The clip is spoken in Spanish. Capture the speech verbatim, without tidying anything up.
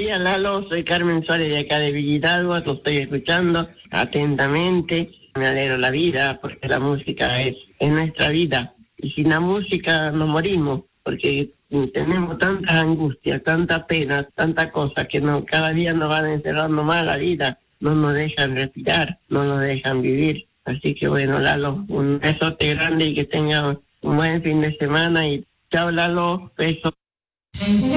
días, Lalo. Soy Carmen Suárez de acá de Villidalgo. Lo estoy escuchando atentamente. Me alegro la vida porque la música es, es nuestra vida. Y sin la música nos morimos porque tenemos tantas angustias, tanta pena, tanta cosa que no, cada día nos van encerrando más la vida. No nos dejan respirar, no nos dejan vivir. Así que bueno, Lalo, un besote grande y que tenga un buen fin de semana. Y chao, Lalo, besos.